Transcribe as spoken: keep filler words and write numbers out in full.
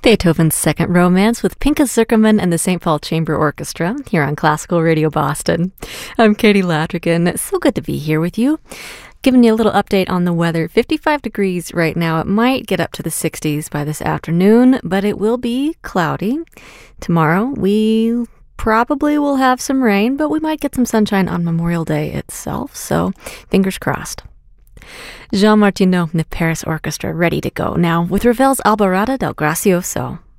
Beethoven's Second Romance with Pinka Zuckerman and the Saint Paul Chamber Orchestra here on Classical Radio Boston. I'm Katie Latrigan. It's so good to be here with you. Giving you a little update on the weather. fifty-five degrees right now. It might get up to the sixties by this afternoon, but it will be cloudy. Tomorrow we probably will have some rain, but we might get some sunshine on Memorial Day itself, so fingers crossed. Jean Martineau and the Paris Orchestra ready to go now with Ravel's Alborada del Gracioso.